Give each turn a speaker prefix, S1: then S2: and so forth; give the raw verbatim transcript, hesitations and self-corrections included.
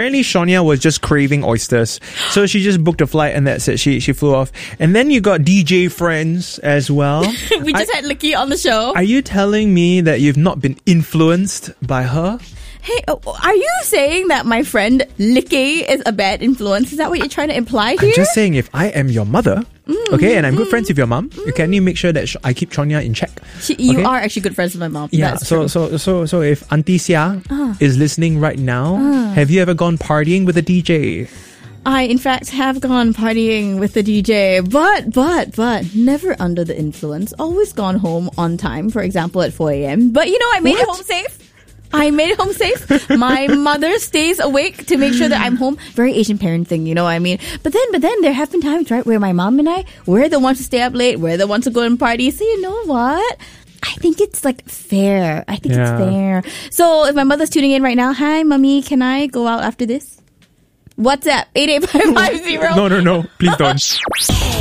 S1: Apparently, Shania was just craving oysters. So she just booked a flight and that's it. She she flew off. And then you got D J friends as well.
S2: We just I, had Licky on the show.
S1: Are you telling me that you've not been influenced by her?
S2: Hey, are you saying that my friend Licky is a bad influence? Is that what you're trying to imply here?
S1: I'm just saying, if I am your mother, mm, okay, and I'm good
S2: mm,
S1: friends with your mom, mm. can you make sure that I keep Chonya in check?
S2: She, you
S1: okay?
S2: are actually good friends with my mom.
S1: Yeah,
S2: That's
S1: so,
S2: true.
S1: so so so if Auntie Sia
S2: uh.
S1: is listening right now, uh. have you ever gone partying with a D J?
S2: I, in fact, have gone partying with the D J, but, but, but, never under the influence. Always gone home on time, for example, at four a.m. But, you know, I made
S1: what?
S2: it home safe. I made it home safe. My mother stays awake to make sure that I'm home. Very Asian parent thing, you know what I mean? But then, but then there have been times, right, where my mom and I, we're the ones to stay up late. We're the ones to go and party. So you know what? I think it's like fair. I think
S1: yeah.
S2: it's fair. So if my mother's tuning in right now, hi, mommy, can I go out after this? WhatsApp eight eight five five zero.
S1: No, no, no. Please don't.